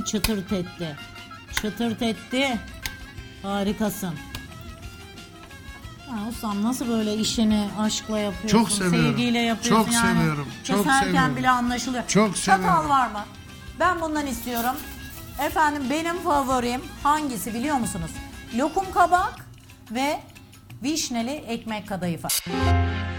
çıtırt etti. Çıtırt etti. Harikasın. Ha, ustam nasıl böyle işini aşkla yapıyorsun? Çok seviyorum. Sevgiyle yapıyorsun Çok yani. seviyorum. Çok Keserken seviyorum. bile anlaşılıyor. Çok Çatal seviyorum. var mı? Ben bundan istiyorum. Efendim benim favorim hangisi biliyor musunuz? Lokum kabak ve vişneli ekmek kadayıfı.